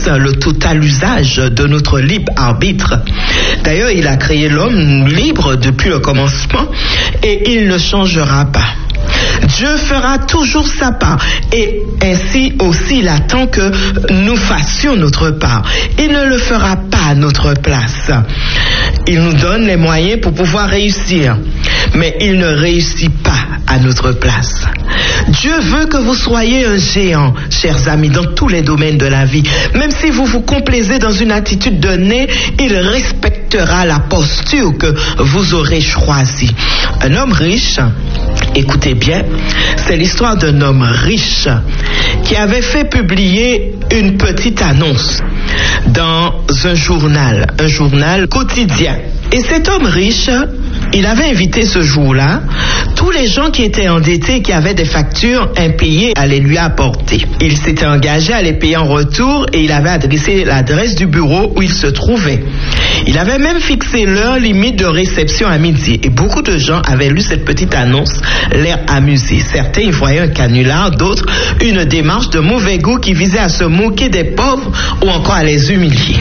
laisse le total usage de notre libre arbitre. D'ailleurs, il a créé l'homme libre depuis le commencement et il ne changera pas. Dieu fera toujours sa part et ainsi aussi il attend que nous fassions notre part. Il ne le fera pas à notre place. Il nous donne les moyens pour pouvoir réussir, mais il ne réussit pas à notre place. Dieu veut que vous soyez un géant, chers amis, dans tous les domaines de la vie. Même si vous vous complaisez dans une attitude donnée, il respectera la posture que vous aurez choisie. Un homme riche, écoutez bien, c'est l'histoire d'un homme riche qui avait fait publier une petite annonce dans un journal quotidien. Et cet homme riche, il avait invité ce jour-là tous les gens qui étaient endettés, qui avaient des factures impayées, à les lui apporter. Il s'était engagé à les payer en retour et il avait adressé l'adresse du bureau où il se trouvait. Il avait même fixé l'heure limite de réception à midi. Et beaucoup de gens avaient lu cette petite annonce, l'air amusé. Certains y voyaient un canular, d'autres une démarche de mauvais goût qui visait à se moquer des pauvres ou encore à les humilier.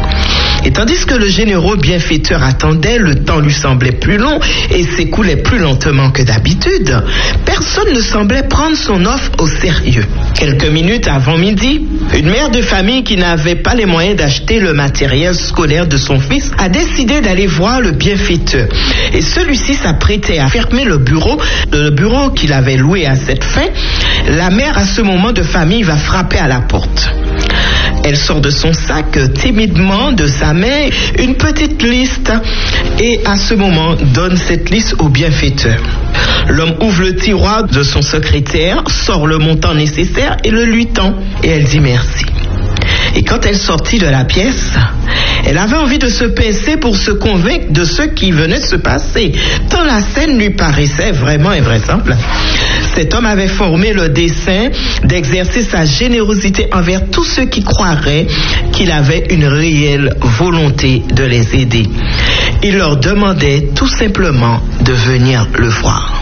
Et tandis que le généreux bienfaiteur attendait, le temps lui semblait plus long et s'écoulait plus lentement que d'habitude. Personne ne semblait prendre son offre au sérieux. Quelques minutes avant midi, une mère de famille qui n'avait pas les moyens d'acheter le matériel scolaire de son fils a décidé d'aller voir le bienfaiteur. Et celui-ci s'apprêtait à fermer le bureau qu'il avait loué à cette fin. La mère, à ce moment de famille, va frapper à la porte. Elle sort de son sac timidement de sa main une petite liste et à ce moment donne cette liste au bienfaiteur. L'homme ouvre le tiroir de son secrétaire, sort le montant nécessaire et le lui tend et elle dit merci. Et quand elle sortit de la pièce, elle avait envie de se pincer pour se convaincre de ce qui venait de se passer, tant la scène lui paraissait vraiment invraisemblable. Cet homme avait formé le dessein d'exercer sa générosité envers tous ceux qui croiraient qu'il avait une réelle volonté de les aider. Il leur demandait tout simplement de venir le voir.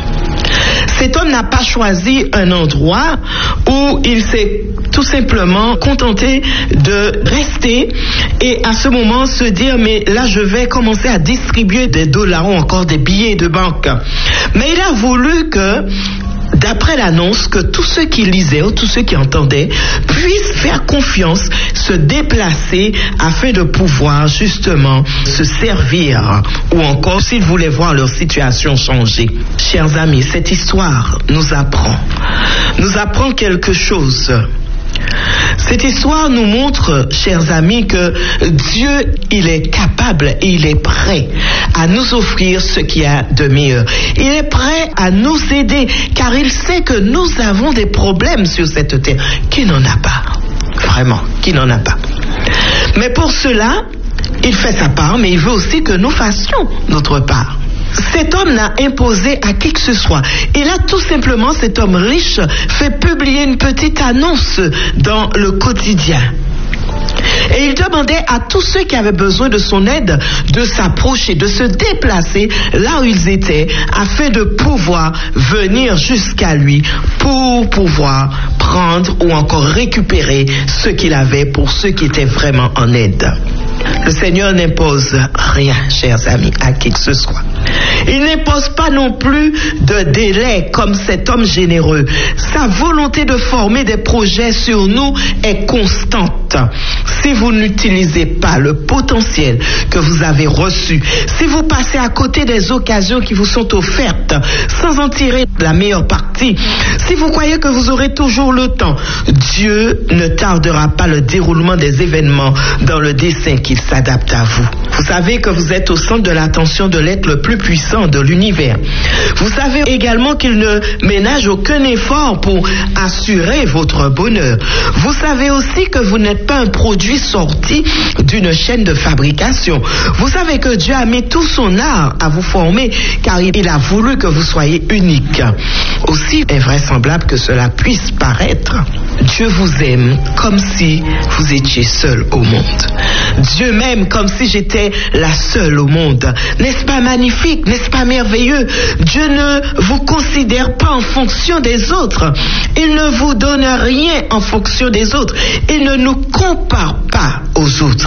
Cet homme n'a pas choisi un endroit où il s'est tout simplement contenté de rester et à ce moment se dire mais là je vais commencer à distribuer des dollars ou encore des billets de banque. Mais il a voulu que d'après l'annonce, que tous ceux qui lisaient ou tous ceux qui entendaient puissent faire confiance, se déplacer afin de pouvoir justement se servir ou encore s'ils voulaient voir leur situation changer. Chers amis, cette histoire nous apprend quelque chose. Cette histoire nous montre, chers amis, que Dieu, il est capable et il est prêt à nous offrir ce qu'il y a de meilleur. Il est prêt à nous aider, car il sait que nous avons des problèmes sur cette terre. Qui n'en a pas? Vraiment, qui n'en a pas? Mais pour cela, il fait sa part, mais il veut aussi que nous fassions notre part. Cet homme n'a imposé à qui que ce soit. Et là, tout simplement, cet homme riche fait publier une petite annonce dans le quotidien. Et il demandait à tous ceux qui avaient besoin de son aide de s'approcher, de se déplacer là où ils étaient, afin de pouvoir venir jusqu'à lui pour pouvoir prendre ou encore récupérer ce qu'il avait pour ceux qui étaient vraiment en aide. Le Seigneur n'impose rien, chers amis, à qui que ce soit. Il n'impose pas non plus de délai comme cet homme généreux. Sa volonté de former des projets sur nous est constante. Si vous n'utilisez pas le potentiel que vous avez reçu, si vous passez à côté des occasions qui vous sont offertes sans en tirer la meilleure partie, si vous croyez que vous aurez toujours le temps, Dieu ne tardera pas le déroulement des événements dans le dessein qu'il s'adapte à vous. Vous savez que vous êtes au centre de l'attention de l'être le plus puissant de l'univers. Vous savez également qu'il ne ménage aucun effort pour assurer votre bonheur. Vous savez aussi que vous n'êtes pas un produit sorti d'une chaîne de fabrication. Vous savez que Dieu a mis tout son art à vous former car il a voulu que vous soyez unique. Aussi invraisemblable que cela puisse paraître, Dieu vous aime comme si vous étiez seul au monde. Dieu m'aime comme si j'étais la seule au monde. N'est-ce pas magnifique? N'est-ce pas merveilleux? Dieu ne vous considère pas en fonction des autres. Il ne vous donne rien en fonction des autres. Il ne nous compare pas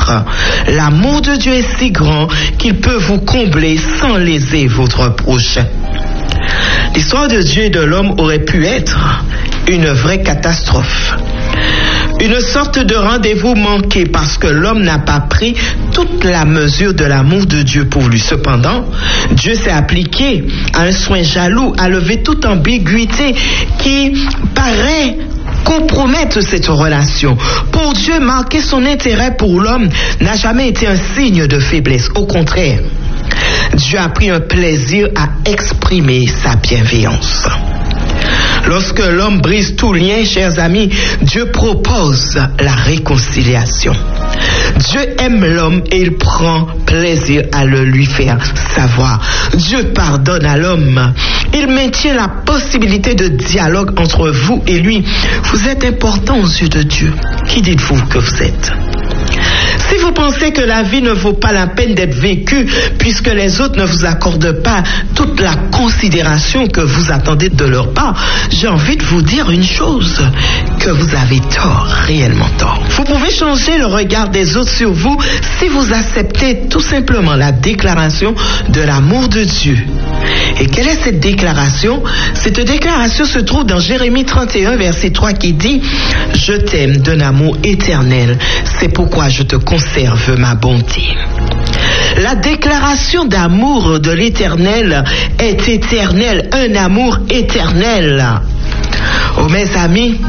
autre. L'amour de Dieu est si grand qu'il peut vous combler sans léser votre prochain. L'histoire de Dieu et de l'homme aurait pu être une vraie catastrophe. Une sorte de rendez-vous manqué parce que l'homme n'a pas pris toute la mesure de l'amour de Dieu pour lui. Cependant, Dieu s'est appliqué à un soin jaloux, à lever toute ambiguïté qui paraît compromettre cette relation. Pour Dieu, marquer son intérêt pour l'homme n'a jamais été un signe de faiblesse. Au contraire, Dieu a pris un plaisir à exprimer sa bienveillance. Lorsque l'homme brise tout lien, chers amis, Dieu propose la réconciliation. Dieu aime l'homme et il prend plaisir à le lui faire savoir. Dieu pardonne à l'homme. Il maintient la possibilité de dialogue entre vous et lui. Vous êtes important aux yeux de Dieu. Qui dites-vous que vous êtes? Si vous pensez que la vie ne vaut pas la peine d'être vécue puisque les autres ne vous accordent pas toute la considération que vous attendez de leur part, j'ai envie de vous dire une chose, que vous avez tort, réellement tort. Vous pouvez changer le regard des autres sur vous si vous acceptez tout simplement la déclaration de l'amour de Dieu. Et quelle est cette déclaration? Cette déclaration se trouve dans Jérémie 31, verset 3 qui dit « Je t'aime d'un amour éternel, c'est pourquoi je te conserve ma bonté. » La déclaration d'amour de l'Éternel est éternelle, un amour éternel. Oh mes amis,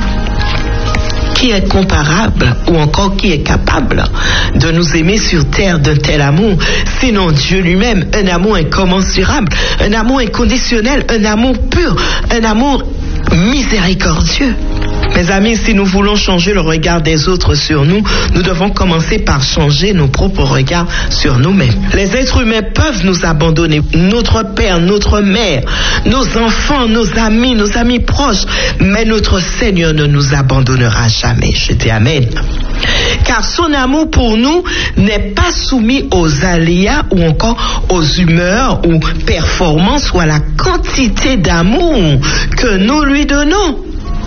qui est comparable ou encore qui est capable de nous aimer sur terre d'un tel amour, sinon Dieu lui-même, un amour incommensurable, un amour inconditionnel, un amour pur, un amour miséricordieux. Mes amis, si nous voulons changer le regard des autres sur nous, nous devons commencer par changer nos propres regards sur nous-mêmes. Les êtres humains peuvent nous abandonner, notre père, notre mère, nos enfants, nos amis proches, mais notre Seigneur ne nous abandonnera jamais. Je dis Amen. Car son amour pour nous n'est pas soumis aux aléas ou encore aux humeurs ou performances ou à la quantité d'amour que nous lui donnons.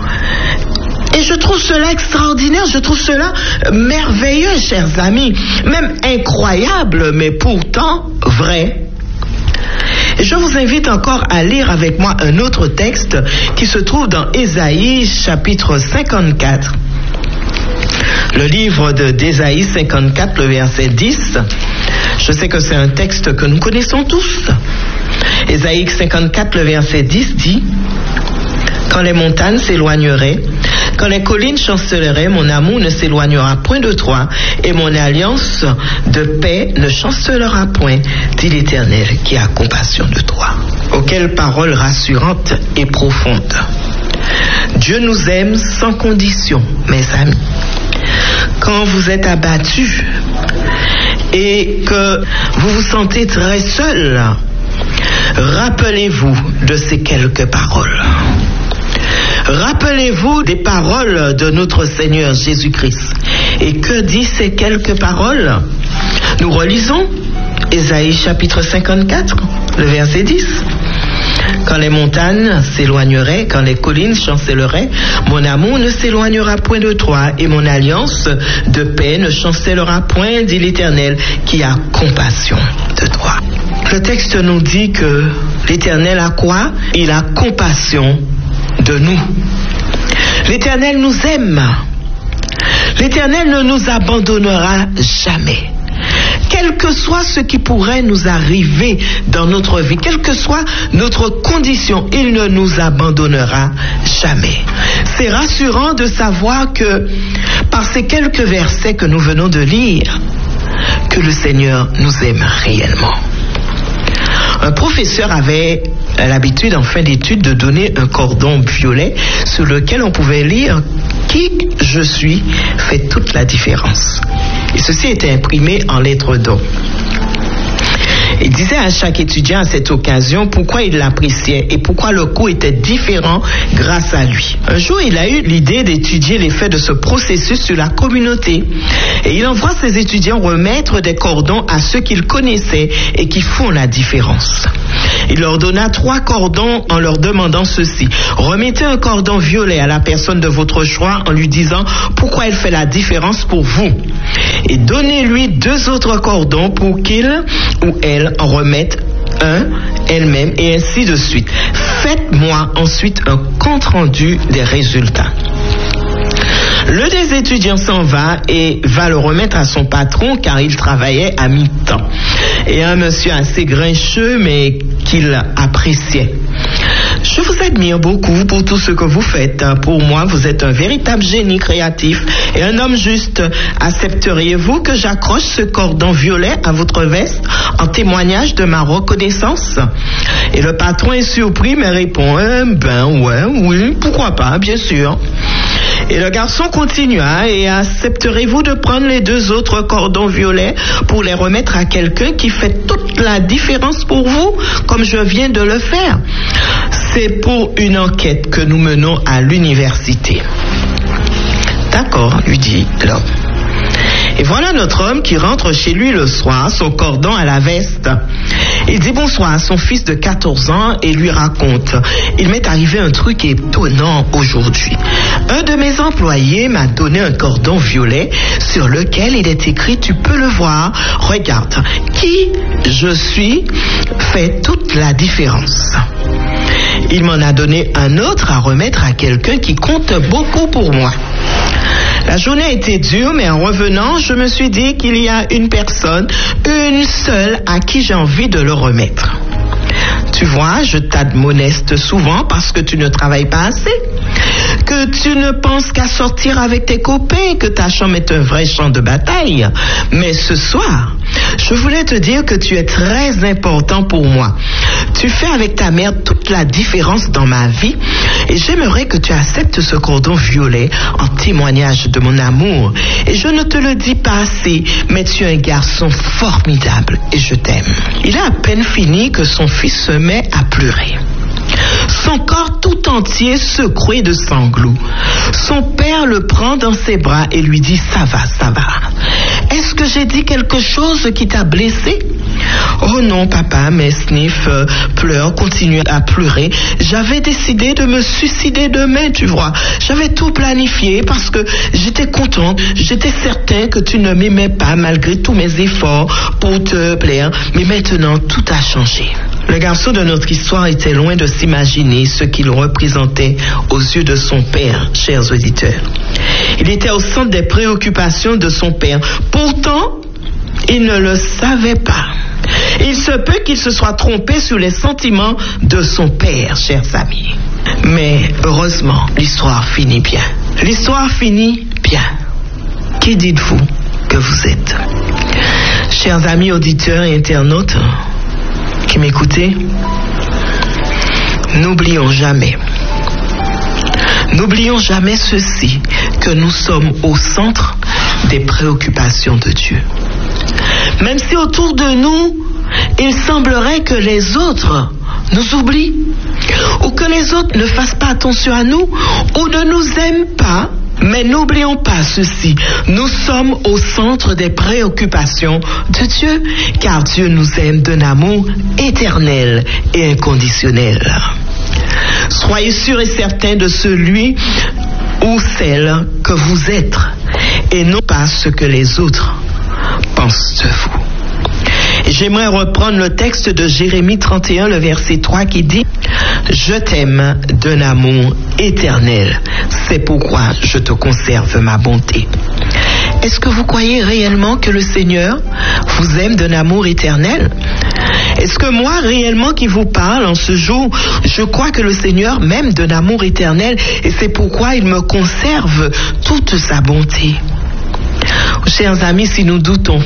Et je trouve cela extraordinaire, je trouve cela merveilleux, chers amis, même incroyable, mais pourtant vrai. Et je vous invite encore à lire avec moi un autre texte qui se trouve dans Ésaïe chapitre 54. Le livre d'Ésaïe 54, le verset 10. Je sais que c'est un texte que nous connaissons tous. Ésaïe 54, le verset 10 dit « Quand les montagnes s'éloigneraient, quand les collines chanceleraient, mon amour ne s'éloignera point de toi, et mon alliance de paix ne chancelera point, dit l'Éternel qui a compassion de toi. » Oh, quelle parole rassurante et profonde. Dieu nous aime sans condition, mes amis. Quand vous êtes abattus et que vous vous sentez très seul, rappelez-vous de ces quelques paroles. Rappelez-vous des paroles de notre Seigneur Jésus-Christ. Et que disent ces quelques paroles? Nous relisons Ésaïe chapitre 54, le verset 10. Quand les montagnes s'éloigneraient, quand les collines chanceleraient, mon amour ne s'éloignera point de toi, et mon alliance de paix ne chancellera point, dit l'Éternel, qui a compassion de toi. Le texte nous dit que l'Éternel a quoi? Il a compassion de nous. L'Éternel nous aime. L'Éternel ne nous abandonnera jamais. Quel que soit ce qui pourrait nous arriver dans notre vie, quelle que soit notre condition, il ne nous abandonnera jamais. C'est rassurant de savoir que par ces quelques versets que nous venons de lire, que le Seigneur nous aime réellement. Un professeur avait l'habitude en fin d'études de donner un cordon violet sur lequel on pouvait lire « Qui je suis fait toute la différence ». Et ceci était imprimé en lettres d'or. Il disait à chaque étudiant à cette occasion pourquoi il l'appréciait et pourquoi le cours était différent grâce à lui. Un jour, il a eu l'idée d'étudier l'effet de ce processus sur la communauté. Et il envoie ses étudiants remettre des cordons à ceux qu'il connaissait et qui font la différence. Il leur donna 3 cordons en leur demandant ceci. Remettez un cordon violet à la personne de votre choix en lui disant pourquoi elle fait la différence pour vous. et donnez-lui 2 autres cordons pour qu'il ou elle en remette un elle-même, et ainsi de suite. Faites-moi ensuite un compte-rendu des résultats. Le des étudiants s'en va et va le remettre à son patron car il travaillait à mi-temps. Et un monsieur assez grincheux mais qu'il appréciait. Je vous admire beaucoup pour tout ce que vous faites. Pour moi, vous êtes un véritable génie créatif et un homme juste. Accepteriez-vous que j'accroche ce cordon violet à votre veste en témoignage de ma reconnaissance? Et le patron est surpris mais répond, oui, pourquoi pas, bien sûr. Et le garçon continua, et accepterez-vous de prendre les 2 autres cordons violets pour les remettre à quelqu'un qui fait toute la différence pour vous, comme je viens de le faire? C'est pour une enquête que nous menons à l'université. D'accord, lui dit l'homme. Et voilà notre homme qui rentre chez lui le soir, son cordon à la veste. Il dit bonsoir à son fils de 14 ans et lui raconte. Il m'est arrivé un truc étonnant aujourd'hui. Un de mes employés m'a donné un cordon violet sur lequel il est écrit, tu peux le voir, regarde, qui je suis fait toute la différence. Il m'en a donné un autre à remettre à quelqu'un qui compte beaucoup pour moi. La journée a été dure, mais en revenant, je me suis dit qu'il y a une personne, une seule, à qui j'ai envie de le remettre. Tu vois, je t'admoneste souvent parce que tu ne travailles pas assez, que tu ne penses qu'à sortir avec tes copains, que ta chambre est un vrai champ de bataille. Mais ce soir, je voulais te dire que tu es très important pour moi. Tu fais avec ta mère toute la différence dans ma vie et j'aimerais que tu acceptes ce cordon violet en témoignage de mon amour. Et je ne te le dis pas assez, mais tu es un garçon formidable et je t'aime. Il a à peine fini que son fils se met à pleurer. Son corps tout entier secoué de sanglots. Son père le prend dans ses bras et lui dit « Ça va, ça va. Est-ce que j'ai dit quelque chose qui t'a blessé ?» « Oh non, papa, mais Sniff pleure, continue à pleurer. J'avais décidé de me suicider demain, tu vois. J'avais tout planifié parce que j'étais contente. J'étais certain que tu ne m'aimais pas malgré tous mes efforts pour te plaire. Mais maintenant, tout a changé. » Le garçon de notre histoire était loin de s'imaginer ce qu'il représentait aux yeux de son père, chers auditeurs. Il était au centre des préoccupations de son père. Pourtant, il ne le savait pas. Il se peut qu'il se soit trompé sur les sentiments de son père, chers amis. Mais heureusement, l'histoire finit bien. L'histoire finit bien. Qui dites-vous que vous êtes? Chers amis auditeurs et internautes qui m'écoutez, n'oublions jamais ceci, que nous sommes au centre des préoccupations de Dieu. Même si autour de nous, il semblerait que les autres nous oublient, ou que les autres ne fassent pas attention à nous, ou ne nous aiment pas, mais n'oublions pas ceci, nous sommes au centre des préoccupations de Dieu, car Dieu nous aime d'un amour éternel et inconditionnel. Soyez sûrs et certains de celui ou celle que vous êtes, et non pas ce que les autres pensent de vous. J'aimerais reprendre le texte de Jérémie 31, le verset 3 qui dit « Je t'aime d'un amour éternel, c'est pourquoi je te conserve ma bonté. » Est-ce que vous croyez réellement que le Seigneur vous aime d'un amour éternel? Est-ce que moi, réellement, qui vous parle en ce jour, je crois que le Seigneur m'aime d'un amour éternel et c'est pourquoi il me conserve toute sa bonté? Chers amis, si nous doutons,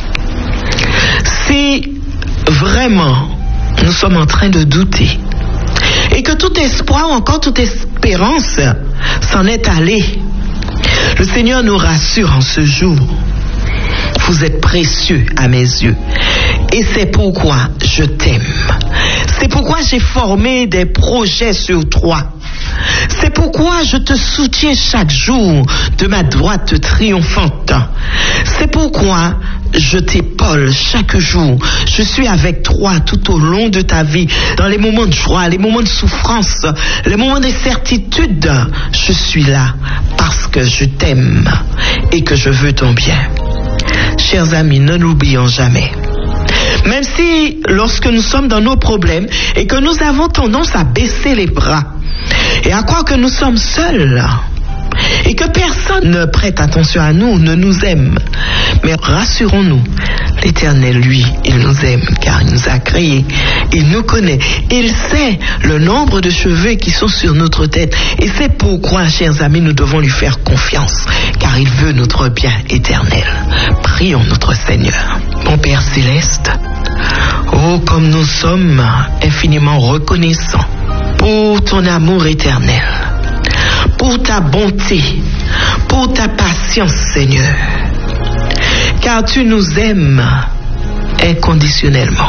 si vraiment nous sommes en train de douter et que tout espoir ou encore toute espérance s'en est allé, le Seigneur nous rassure en ce jour. Vous êtes précieux à mes yeux et c'est pourquoi je t'aime. C'est pourquoi j'ai formé des projets sur toi. C'est pourquoi je te soutiens chaque jour de ma droite triomphante. C'est pourquoi je t'épaule chaque jour. Je suis avec toi tout au long de ta vie, dans les moments de joie, les moments de souffrance, les moments d'incertitude. Je suis là parce que je t'aime et que je veux ton bien. chers amis, ne l'oublions jamais. Même si, lorsque nous sommes dans nos problèmes et que nous avons tendance à baisser les bras et à croire que nous sommes seuls et que personne ne prête attention à nous, ne nous aime, mais rassurons-nous, l'Éternel, lui, il nous aime car il nous a créés, il nous connaît, il sait le nombre de cheveux qui sont sur notre tête et c'est pourquoi, chers amis, nous devons lui faire confiance car il veut notre bien éternel. Prions notre Seigneur. Mon Père Céleste, oh, comme nous sommes infiniment reconnaissants pour ton amour éternel, pour ta bonté, pour ta patience, Seigneur, car tu nous aimes inconditionnellement.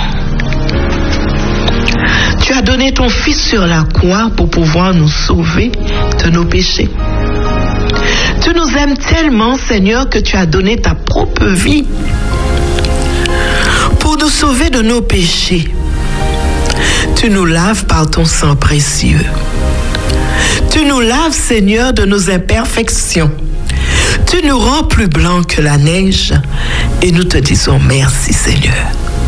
Tu as donné ton Fils sur la croix pour pouvoir nous sauver de nos péchés. Tu nous aimes tellement, Seigneur, que tu as donné ta propre vie pour nous sauver de nos péchés. Tu nous laves par ton sang précieux. Tu nous laves, Seigneur, de nos imperfections. Tu nous rends plus blancs que la neige et nous te disons merci, Seigneur.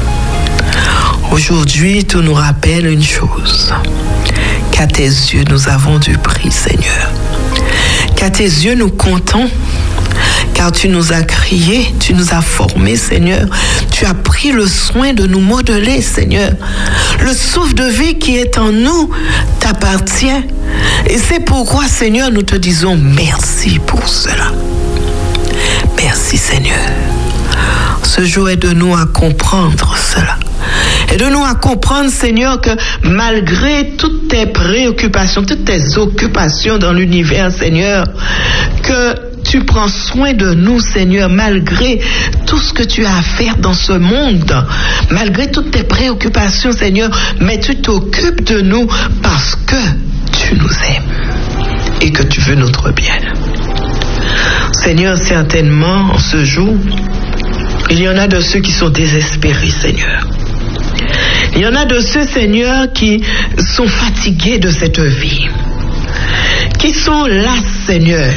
Aujourd'hui, tu nous rappelles une chose, qu'à tes yeux, nous avons du prix, Seigneur. Qu'à tes yeux, nous comptons, car tu nous as créés, tu nous as formés, Seigneur. Tu as pris le soin de nous modeler, Seigneur. Le souffle de vie qui est en nous t'appartient. Et c'est pourquoi, Seigneur, nous te disons merci pour cela. Merci, Seigneur. Ce jour, aide-nous à comprendre cela. Aide-nous à comprendre, Seigneur, que malgré toutes tes préoccupations, toutes tes occupations dans l'univers, Seigneur, que tu prends soin de nous, Seigneur, malgré tout ce que tu as à faire dans ce monde, malgré toutes tes préoccupations, Seigneur, mais tu t'occupes de nous parce que tu nous aimes et que tu veux notre bien. Seigneur, certainement, en ce jour, il y en a de ceux qui sont désespérés, Seigneur. Il y en a de ceux, Seigneur, qui sont fatigués de cette vie, qui sont là, Seigneur,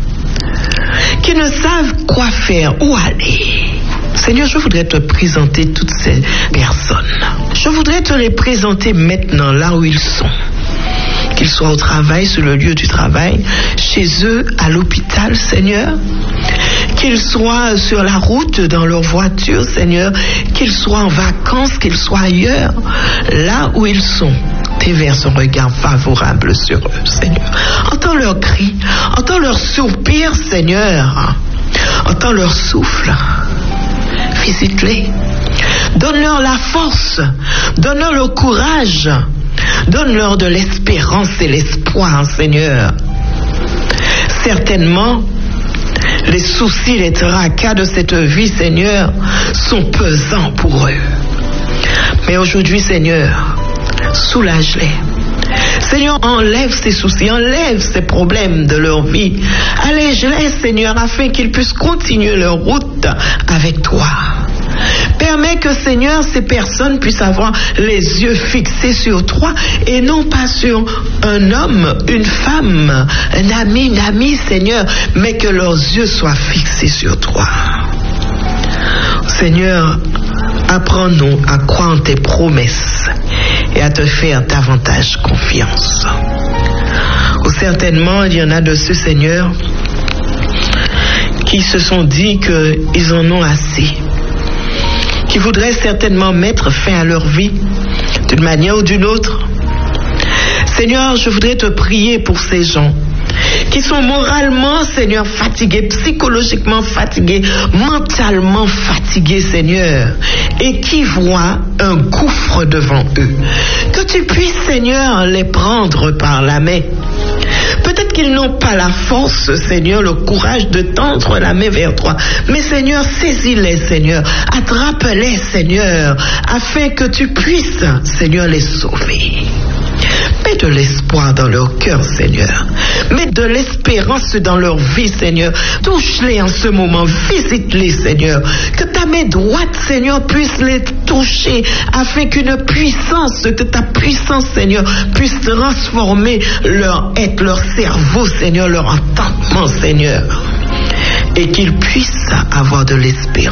qui ne savent quoi faire, où aller. Seigneur, je voudrais te présenter toutes ces personnes. Je voudrais te les présenter maintenant, là où ils sont. Qu'ils soient au travail, sur le lieu du travail, chez eux, à l'hôpital, Seigneur. Qu'ils soient sur la route, dans leur voiture, Seigneur. Qu'ils soient en vacances, qu'ils soient ailleurs, là où ils sont. Déverse un regard favorable sur eux, Seigneur. Entends leurs cris, entends leurs soupirs, Seigneur. Entends leur souffle. Visite-les. Donne-leur la force. Donne-leur le courage. Donne-leur de l'espérance et l'espoir, Seigneur. Certainement, les soucis, les tracas de cette vie, Seigneur, sont pesants pour eux. Mais aujourd'hui, Seigneur, soulage-les. Seigneur, enlève ces soucis, enlève ces problèmes de leur vie. Allège-les, Seigneur, afin qu'ils puissent continuer leur route avec toi. Permets que, Seigneur, ces personnes puissent avoir les yeux fixés sur toi et non pas sur un homme, une femme, un ami, une amie, Seigneur, mais que leurs yeux soient fixés sur toi. Seigneur, apprends-nous à croire en tes promesses et à te faire davantage confiance. Ou certainement, il y en a de ceux, Seigneur, qui se sont dit qu'ils en ont assez, qui voudraient certainement mettre fin à leur vie d'une manière ou d'une autre. Seigneur, je voudrais te prier pour ces gens qui sont moralement, Seigneur, fatigués, psychologiquement fatigués, mentalement fatigués, Seigneur, et qui voient un gouffre devant eux. Que tu puisses, Seigneur, les prendre par la main. Peut-être qu'ils n'ont pas la force, Seigneur, le courage de tendre la main vers toi. Mais Seigneur, saisis-les, Seigneur. Attrape-les, Seigneur, afin que tu puisses, Seigneur, les sauver. Mets de l'espoir dans leur cœur, Seigneur. Mets de l'espérance dans leur vie, Seigneur. Touche-les en ce moment. Visite-les, Seigneur. Que ta main droite, Seigneur, puisse les toucher afin qu'une puissance, que ta puissance, Seigneur, puisse transformer leur être, leur cerveau, Seigneur, leur entendement, Seigneur. Et qu'ils puissent avoir de l'espérance.